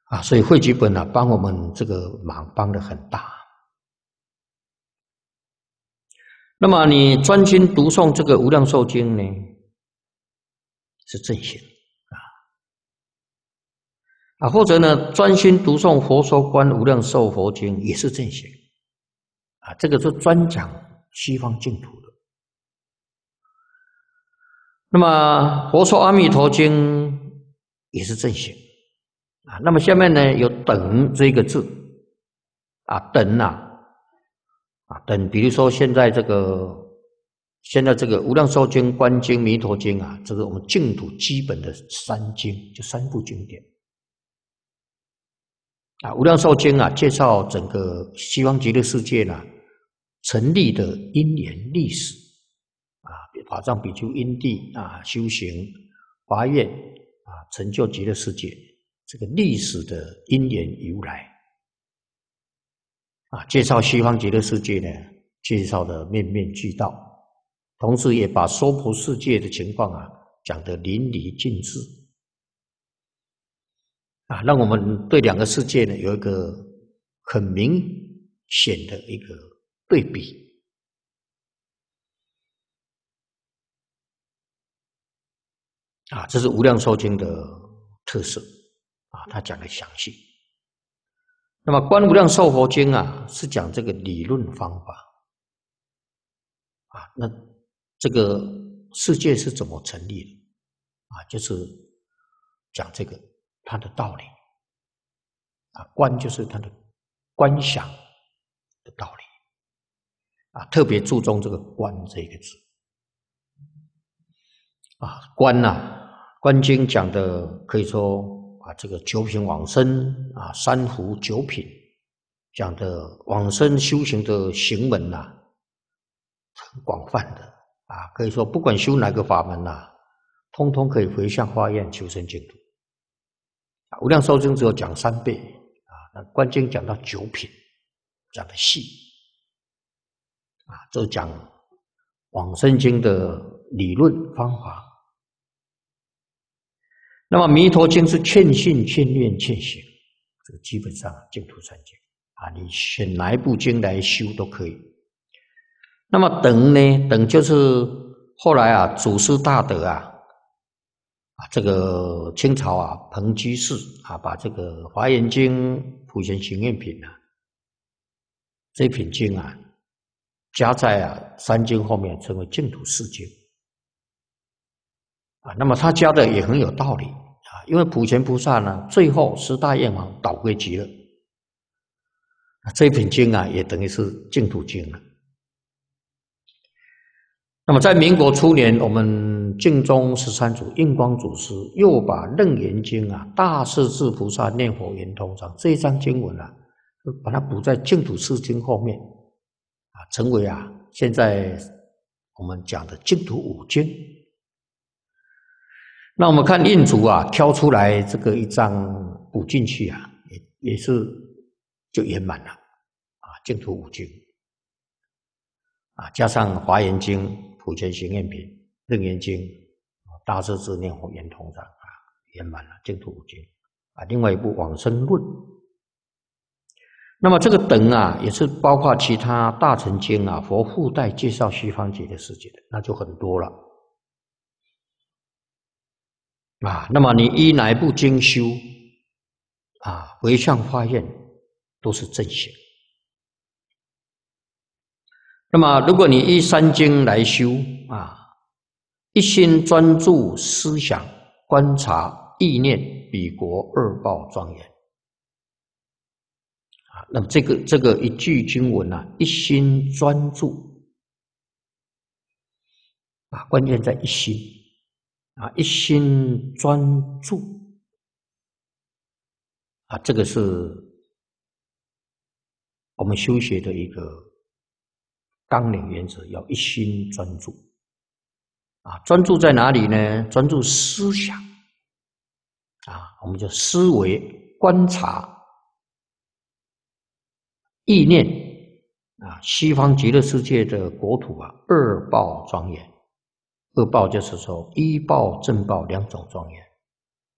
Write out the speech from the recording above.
所以汇集本帮我们这个忙帮得很大。那么你专心读诵这个《无量寿经》呢，是正行或者呢专心读诵《佛说观无量寿佛经》也是正行这个是专讲西方净土的。那么《佛说阿弥陀经》也是正行那么下面呢有等这个字等等，比如说现在这个《无量寿经》《观经》《弥陀经》这是我们净土基本的三经，就三部经典《无量寿经》介绍整个西方极乐世界成立的因缘历史法藏比丘因地修行发愿成就极乐世界这个历史的因缘由来介绍西方极乐世界呢，介绍的面面俱到，同时也把娑婆世界的情况讲得淋漓尽致让我们对两个世界呢有一个很明显的一个对比这是《无量寿经》的特色他讲得详细。那么《观无量寿佛经》是讲这个理论方法那这个世界是怎么成立的就是讲这个它的道理观就是它的观想的道理特别注重这个观这个字观经讲的可以说这个九品往生三福九品讲的往生修行的行门很广泛的可以说不管修哪个法门通通可以回向发愿求生净土无量寿经只有讲3倍那观经讲到9品讲的细这讲往生经的理论方法。那么弥陀经是劝信劝念劝行这个基本上净土三经你选哪一部经来修都可以。那么等呢，等就是后来祖师大德这个清朝彭居士把这个华严经普贤行愿品这品经加在三经后面成为净土四经那么他加的也很有道理因为普贤菩萨呢最后10大愿王导归极乐这品经也等于是净土经了。那么在民国初年，我们净宗13祖印光祖师又把《楞严经》大势至菩萨念佛圆通章这一章经文把它补在净土四经后面成为现在我们讲的净土五经。那我们看印祖挑出来这个一章补进去也是就圆满了净土五经加上华严经普贤行愿品楞严经大势至念佛圆通章圆满了净土五经另外一部往生论。那么这个等也是包括其他大乘经佛附带介绍西方极乐世界的那就很多了那么你依哪一部经修回向发愿都是正行。那么如果你依三经来修一心专注思想观察意念彼国二报庄严那么这个一句经文一心专注关键在一心一心专注这个是我们修学的一个纲领原则，要一心专注专注在哪里呢？专注思想我们就思维观察意念西方极乐世界的国土二报庄严。二报就是说一报正报两种庄严